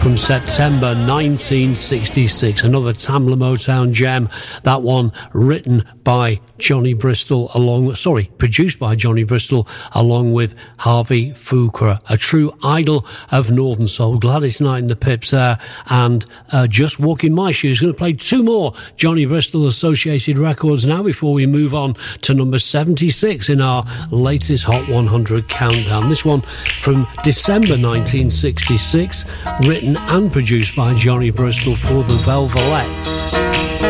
from September 1966. Another Tamla Motown gem. That one written by Johnny Bristol produced by Johnny Bristol along with Harvey Fuqua, a true idol of Northern Soul. Gladys Knight and the Pips there, and Just Walk in My Shoes. Going to play two more Johnny Bristol associated records now before we move on to number 76 in our latest Hot 100 countdown. This one from December 1966, written and produced by Johnny Bristol for the Velvelettes.